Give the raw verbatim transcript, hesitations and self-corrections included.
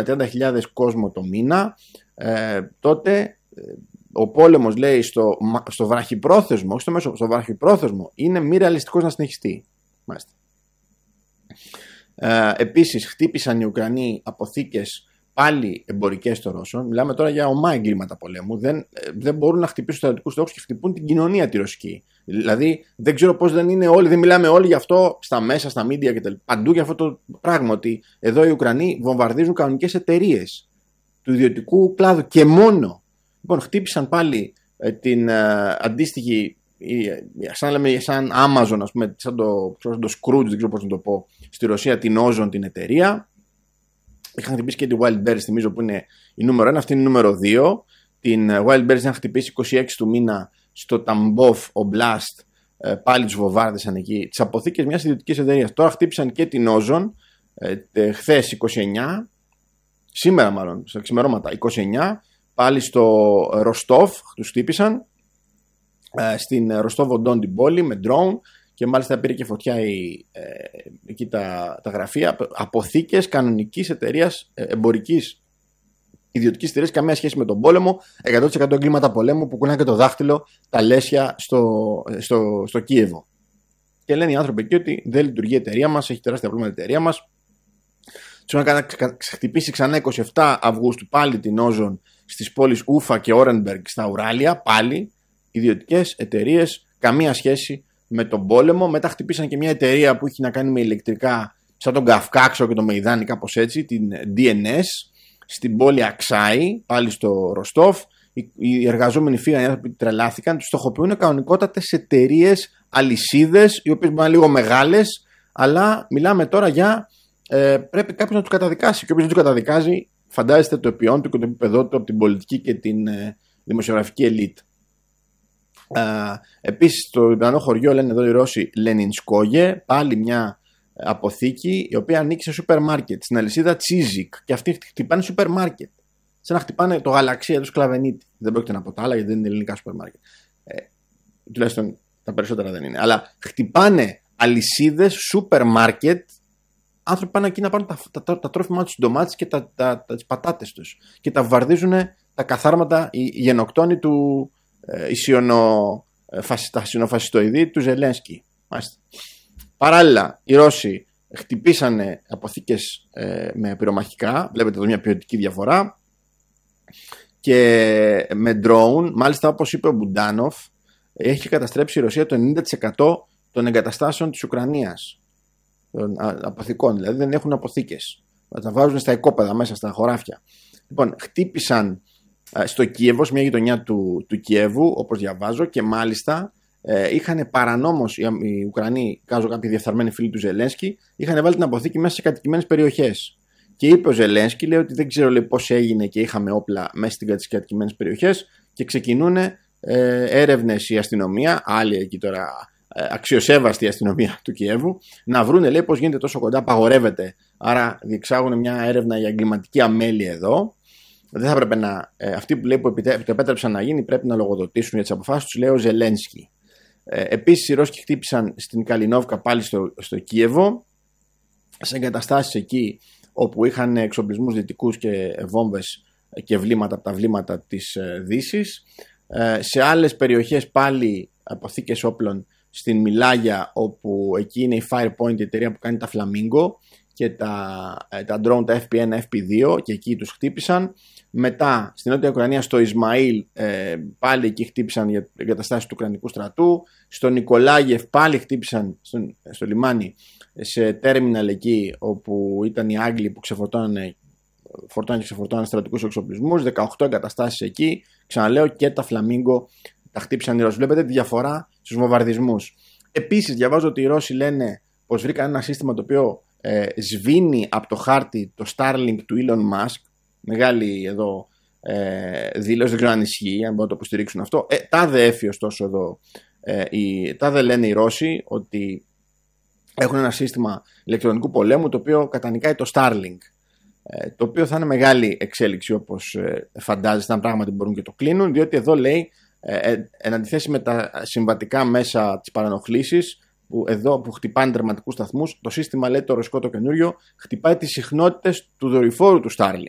με τριάντα χιλιάδες κόσμο το μήνα, ε, τότε ο πόλεμος, λέει, στο, στο βραχυπρόθεσμο, όχι στο μέσο, στο βραχυπρόθεσμο, είναι μη ρεαλιστικός να συνεχιστεί. Μάλιστα. Ε, επίσης, χτύπησαν οι Ουκρανοί αποθήκες πάλι εμπορικές των Ρώσων. Μιλάμε τώρα για ομά εγκλήματα πολέμου. Δεν, δεν μπορούν να χτυπήσουν στρατιωτικούς στόχους και χτυπούν την κοινωνία τη ρωσική. Δηλαδή, δεν ξέρω πώς δεν είναι όλοι, δεν μιλάμε όλοι γι' αυτό στα μέσα, στα media κτλ. Παντού για αυτό το πράγμα. Ότι εδώ οι Ουκρανοί βομβαρδίζουν κανονικές εταιρείες του ιδιωτικού κλάδου και μόνο. Λοιπόν, χτύπησαν πάλι ε, την ε, αντίστοιχη, ε, σαν, λέμε, σαν Amazon, ας πούμε, σαν το, σαν το Scrooge, δεν ξέρω πώς να το πω, στη Ρωσία, την Ozon, την εταιρεία. Είχαν χτυπήσει και τη Wild Bears, θυμίζω, που είναι η νούμερο ένα, αυτή είναι η νούμερο δύο. Την Wild Bears είχαν χτυπήσει είκοσι έξι του μήνα στο Tambov Oblast, ε, πάλι τους βομβάρδισαν εκεί, τις αποθήκες μιας ιδιωτικής εταιρείας. Τώρα χτύπησαν και την Ozon, ε, χθες είκοσι εννιά, σήμερα μάλλον, στα ξημερώματα είκοσι εννιά, πάλι στο Ροστόφ τους χτύπησαν, ε, στην Ροστόβ-on-Don την πόλη με drone, και μάλιστα πήρε και φωτιά η, ε, εκεί τα, τα γραφεία, αποθήκες κανονικής εταιρείας, ε, εμπορικής ιδιωτικής εταιρείας, καμία σχέση με τον πόλεμο, εκατό τοις εκατό εγκλήματα πολέμου που κουνάνε και το δάχτυλο τα λέσια στο, στο, στο Κίεβο. Και λένε οι άνθρωποι εκεί ότι δεν λειτουργεί η εταιρεία μας, έχει τεράστια προβλήματα η εταιρεία μας. Τους είχαν χτυπήσει ξανά είκοσι επτά Αυγούστου πάλι την Ozon στις πόλεις Ούφα και Όρενμπεργκ στα Ουράλια, πάλι ιδιωτικές εταιρείες, καμία σχέση με τον πόλεμο. Μετά χτυπήσαν και μια εταιρεία που έχει να κάνει με ηλεκτρικά, σαν τον Καυκάξο και το Μεϊδάνι, κάπως έτσι, την ντι εν ες, στην πόλη Αξάη, πάλι στο Ροστόφ. Οι εργαζόμενοι φύγανε, οι άνθρωποι τρελάθηκαν, τους στοχοποιούν κανονικότατες εταιρείες, αλυσίδες, οι οποίες μπορεί να είναι λίγο μεγάλες, αλλά μιλάμε τώρα για ε, πρέπει κάποιος να τους καταδικάσει. Και όποιος δεν τους καταδικάζει, φαντάζεστε το επιόν του και το επίπεδό του από την πολιτική και την ε, δημοσιογραφική ελίτ. Uh, επίσης στο διπλανό χωριό, λένε εδώ οι Ρώσοι, Λενινσκόγε, πάλι μια αποθήκη η οποία ανήκει σε σούπερ μάρκετ, στην αλυσίδα Τσίζικ, και αυτοί χτυπάνε σούπερ μάρκετ, σαν να χτυπάνε το γαλαξία του Σκλαβενίτη. Δεν πρόκειται να πω τα άλλα γιατί δεν είναι ελληνικά σούπερ μάρκετ, ε, τουλάχιστον τα περισσότερα δεν είναι, αλλά χτυπάνε αλυσίδες σούπερ μάρκετ. Άνθρωποι πάνε εκεί να πάρουν τα, τα, τα, τα τρόφιμά τους, τις ντομάτες και τα, τα, τα, τις πατάτες τους, και τα βαρδίζουν τα καθάρματα, οι γενοκτόνοι του τα συνοφασιστοειδή του Ζελένσκι. Μάλιστα. Παράλληλα, οι Ρώσοι χτυπήσανε αποθήκες ε, με πυρομαχικά. Βλέπετε εδώ μια ποιοτική διαφορά. Και με drone, μάλιστα, όπως είπε ο Μπουντάνοφ, έχει καταστρέψει η Ρωσία το ενενήντα τοις εκατό των εγκαταστάσεων της Ουκρανίας. Των αποθηκών, δηλαδή δεν έχουν αποθήκες. Τα βάζουν στα οικόπεδα μέσα, στα χωράφια. Λοιπόν, χτύπησαν στο Κίεβο, σε μια γειτονιά του, του Κιέβου, όπως διαβάζω, και μάλιστα ε, είχαν παρανόμως οι, οι Ουκρανοί, κάζω κάποιοι διεφθαρμένοι φίλοι του Ζελένσκι, είχαν βάλει την αποθήκη μέσα σε κατοικημένες περιοχές. Και είπε ο Ζελένσκι, λέει ότι δεν ξέρω, λέει, πώς έγινε και είχαμε όπλα μέσα στις κατοικημένες περιοχές, και ξεκινούν ε, έρευνες η αστυνομία, άλλη εκεί τώρα ε, αξιοσέβαστη αστυνομία του Κιέβου, να βρούνε, λέει, πώς γίνεται τόσο κοντά, απαγορεύεται. Άρα διεξάγουν μια έρευνα για εγκληματική αμέλεια εδώ. Δεν θα έπρεπε να. Ε, αυτοί που λέει που το επέτρεψαν να γίνει πρέπει να λογοδοτήσουν για τις αποφάσεις τους, λέει ο Ζελένσκι. Ε, επίσης, οι Ρώσοι χτύπησαν στην Καλινόβκα, πάλι στο, στο Κίεβο, σε εγκαταστάσεις εκεί όπου είχαν εξοπλισμούς δυτικούς και βόμβες και βλήματα από τα βλήματα της ε, Δύσης. Ε, σε άλλες περιοχές πάλι αποθήκες όπλων στην Μιλάγια, όπου εκεί είναι η Firepoint, η εταιρεία που κάνει τα Flamingo και τα, τα drone, τα εφ πι ένα, εφ πι δύο, και εκεί τους χτύπησαν. Μετά στην Νότια Ουκρανία, στο Ισμαήλ, ε, πάλι εκεί χτύπησαν για εγκαταστάσεις του Ουκρανικού στρατού. Στο Νικολάγεφ πάλι χτύπησαν στο, στο λιμάνι, σε τέρμιναλ εκεί όπου ήταν οι Άγγλοι που ξεφορτώνανε φορτώνανε και ξεφορτώνανε στρατικούς εξοπλισμούς. δεκαοκτώ εγκαταστάσεις εκεί. Ξαναλέω, και τα Φλαμίγκο τα χτύπησαν οι Ρώσοι. Βλέπετε τη διαφορά στους βομβαρδισμούς. Επίσης, διαβάζω ότι οι Ρώσοι λένε πως βρήκαν ένα σύστημα το οποίο ε, σβήνει από το χάρτη το Starlink του Elon Musk. Μεγάλη εδώ ε, δήλωση, δεν ξέρω αν ισχύει, αν μπορούν να το υποστηρίξουν αυτό. Ε, τάδε έφη ωστόσο εδώ, ε, οι, τάδε λένε οι Ρώσοι ότι έχουν ένα σύστημα ηλεκτρονικού πολέμου το οποίο κατανικάει το Starlink. Ε, το οποίο θα είναι μεγάλη εξέλιξη, όπως ε, φαντάζεστε, αν πράγματι μπορούν και το κλείνουν, διότι εδώ λέει, ε, ε, εν αντιθέσει με τα συμβατικά μέσα της παρανοχλήσης, που εδώ που χτυπάνε τερματικούς σταθμούς, το σύστημα, λέει, το ρωσικό το καινούριο, χτυπάει τις συχνότητες του δορυφόρου του Starlink.